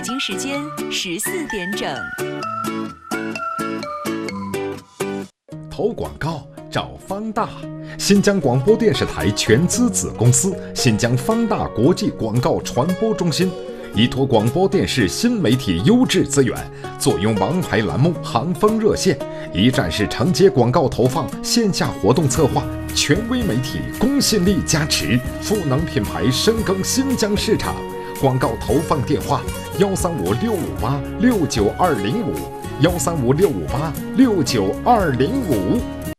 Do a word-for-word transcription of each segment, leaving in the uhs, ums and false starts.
京时间十四点整。 投广告找方大，新疆广播电视台全资子公司新疆方大国际广告传播中心，依托广播电视新媒体优质资源，坐拥王牌栏目行风热线，一站式承接广告投放、线下活动策划，权威媒体公信力加持，赋能品牌深耕新疆市场。广告投放电话：幺三五六五八六九二零五，幺三五六五八六九二零五。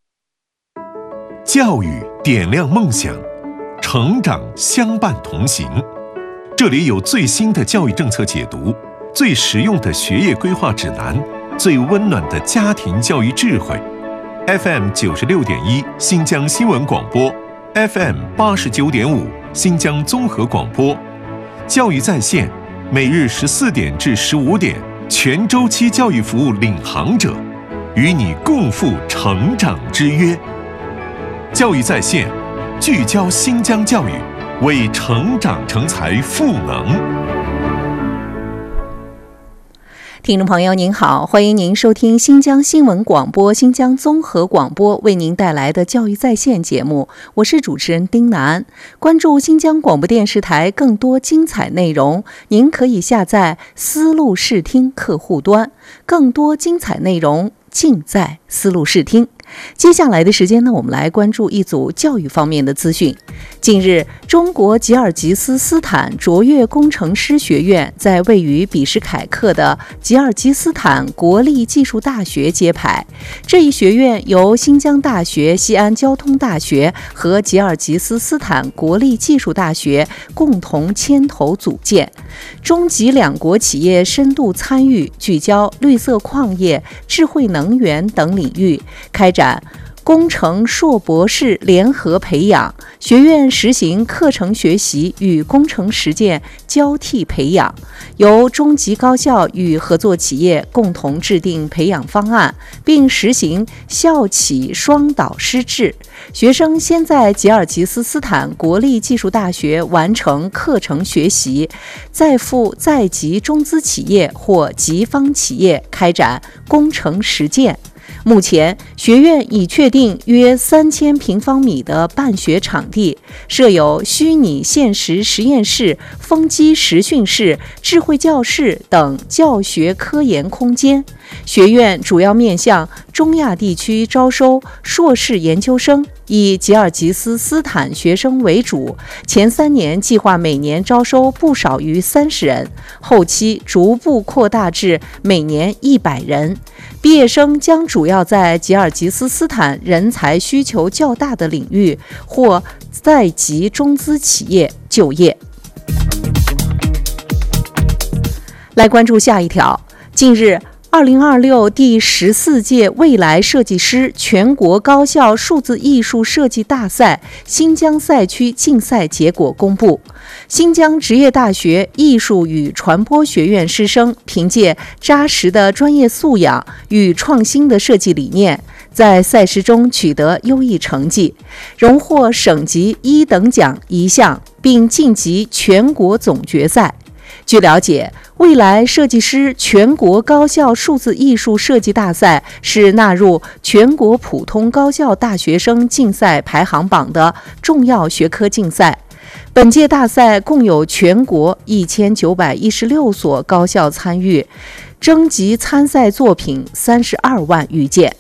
教育点亮梦想，成长相伴同行。这里有最新的教育政策解读，最实用的学业规划指南，最温暖的家庭教育智慧。F M 九十六点一新疆新闻广播 ，F M 八十九点五新疆综合广播。教育在线，每日十四点至十五点，全周期教育服务领航者，与你共赴成长之约。教育在线，聚焦新疆教育，为成长成才赋能。 听众朋友您好，欢迎您收听新疆新闻广播、新疆综合广播为您带来的教育在线节目，我是主持人丁楠。关注新疆广播电视台更多精彩内容，您可以下载思路视听客户端，更多精彩内容尽在思路视听。接下来的时间呢，我们来关注一组教育方面的资讯。近日，中国吉尔吉斯斯坦卓越工程师学院在位于比什凯克的吉尔吉斯坦国立技术大学揭牌。这一学院由新疆大学、西安交通大学和吉尔吉斯斯坦国立技术大学共同牵头组建，中吉两国企业深度参与，聚焦绿色矿业、智慧能源等领域，开展工程硕博士联合培养。学院实行课程学习与工程实践交替培养，由中级高校与合作企业共同制定培养方案，并实行校企双导师制。学生先在吉尔吉斯斯坦国立技术大学完成课程学习，再赴在籍中资企业或籍方企业开展工程实践。目前，学院已确定约三千平方米的办学场地，设有虚拟现实实验室、风机实训室、智慧教室等教学科研空间。学院主要面向中亚地区招收硕士研究生，以吉尔吉斯斯坦学生为主。前三年计划每年招收不少于三十人，后期逐步扩大至每年一百人。毕业生将主要在吉尔吉斯斯坦人才需求较大的领域或在籍中资企业就业。来关注下一条。近日，二零二六第十四届未来设计师全国高校数字艺术设计大赛新疆赛区竞赛结果公布。新疆职业大学艺术与传播学院师生凭借扎实的专业素养与创新的设计理念，在赛事中取得优异成绩，荣获省级一等奖一项，并晋级全国总决赛。据了解，未来设计师全国高校数字艺术设计大赛是纳入全国普通高校大学生竞赛排行榜的重要学科竞赛。本届大赛共有全国一千九百一十六所高校参与，征集参赛作品三十二万余件。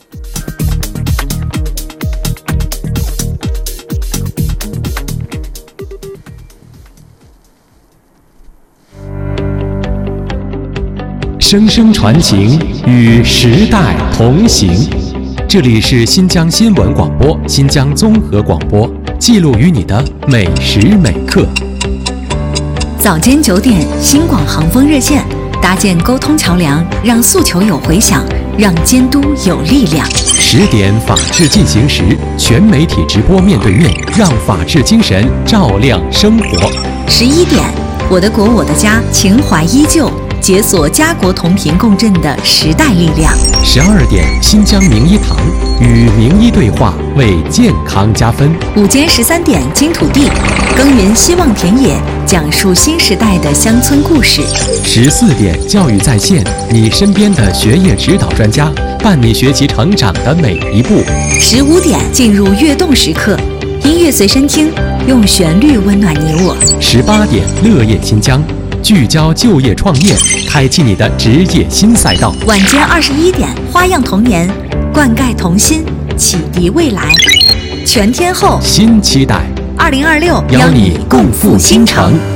声声传情，与时代同行。这里是新疆新闻广播、新疆综合广播，记录于你的每时每刻。 早间九点，新广航风热线搭建沟通桥梁，让诉求有回响，让监督有力量。 十点，法治进行时，全媒体直播面对面，让法治精神照亮生活。 十一点，我的国我的家，情怀依旧。 解锁家国同频共振的时代力量。 十二点，新疆名医堂与名医对话，为健康加分。 午间十三点，金土地，耕耘希望田野，讲述新时代的乡村故事。 十四点，教育在线，你身边的学业指导专家，伴你学习成长的每一步。 十五点，进入跃动时刻，音乐随身听，用旋律温暖你我。 十八点，乐业新疆，聚焦就业创业，开启你的职业新赛道。 晚间二十一点，花样童年，灌溉童心，启迪未来。全天候新期待， 二零二六邀你共赴新城。